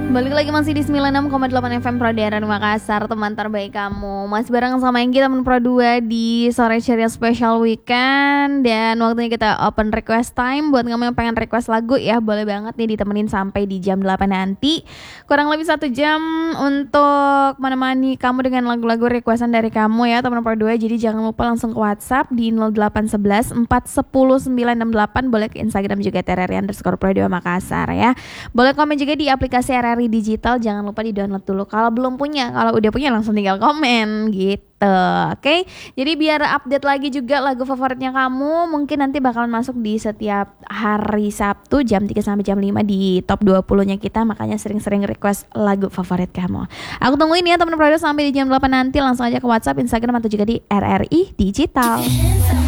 Balik lagi masih di 96,8 FM Pro Daerah Makassar, teman terbaik kamu. Masih bareng sama yang kita Pro 2 di sore ceria special weekend. Dan waktunya kita open request time. Buat kamu yang pengen request lagu ya, boleh banget nih ditemenin sampai di jam 8 nanti. Kurang lebih 1 jam untuk menemani kamu dengan lagu-lagu requestan dari kamu ya teman Pro 2. Jadi jangan lupa langsung ke WhatsApp di 0811 410 968. Boleh ke Instagram juga @RRI_Pro 2 Makassar ya. Boleh komen juga di aplikasi RRI Digital, jangan lupa di-download dulu kalau belum punya. Kalau udah punya langsung tinggal komen gitu. Oke. Jadi biar update lagi juga lagu favoritnya kamu, mungkin nanti bakalan masuk di setiap hari Sabtu jam 3 sampai jam 5 di top 20-nya kita, makanya sering-sering request lagu favorit kamu. Aku tungguin ya teman-teman sampai di jam 8 nanti. Langsung aja ke WhatsApp, Instagram atau juga di RRI Digital.